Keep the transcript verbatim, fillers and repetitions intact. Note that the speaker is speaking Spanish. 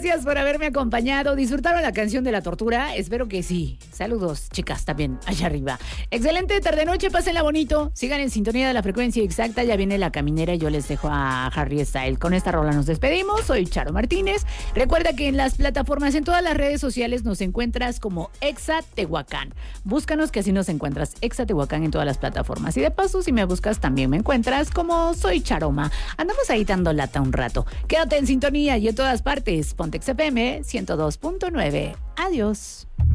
Gracias por haberme acompañado. ¿Disfrutaron la canción de la tortura? Espero que sí. Saludos, chicas, también allá arriba. Excelente tarde-noche, pásenla bonito. Sigan en sintonía de la frecuencia exacta. Ya viene la caminera y yo les dejo a Harry Style. Con esta rola nos despedimos. Soy Charo Martínez. Recuerda que en las plataformas, en todas las redes sociales nos encuentras como Exa Tehuacán. Búscanos que así nos encuentras. Exa Tehuacán en todas las plataformas. Y de paso, si me buscas, también me encuentras como Soy Charoma. Andamos ahí dando lata un rato. Quédate en sintonía y en todas partes. Ponte X F M ciento dos punto nueve. Adiós.